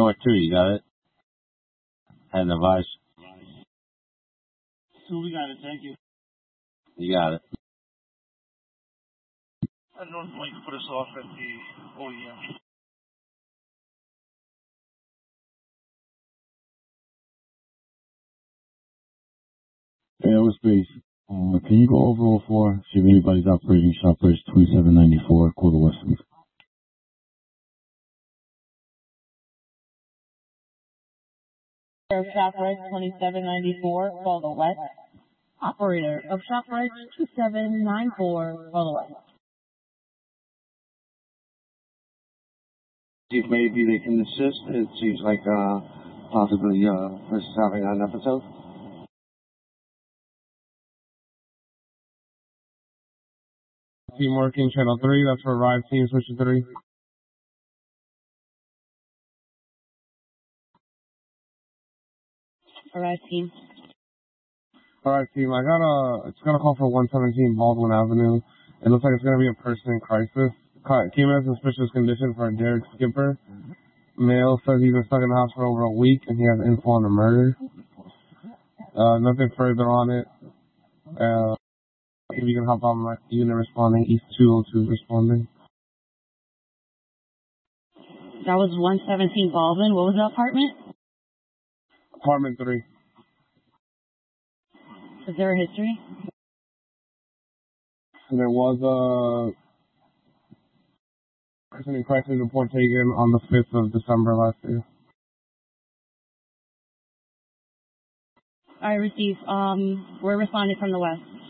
North 2, you got it? And the Vice. So we got it, thank you. You got it. I don't know if you put us off at the OEM. Aerospace. Can you go over all four? See if anybody's operating shop bridge 2794, quarter west. Of shop bridge 2794, call the west. Operator of shop bridge 2794, call the west. See if maybe they can assist. It seems like possibly this is having an episode. Team working channel 3, that's for Arrive Team switching 3. Arrive Team. Alright team, it's gonna call for 117 Baldwin Avenue. It looks like it's gonna be a person in crisis. Team has a suspicious condition for Derek Skipper. Male says he's been stuck in the house for over a week and he has info on a murder. Nothing further on it. If you can help out my unit responding, East 202 is responding. That was 117 Baldwin. What was the apartment? Apartment 3. Is there a history? There was a person in crisis report taken on the 5th of December last year. I received, we're responding from the west.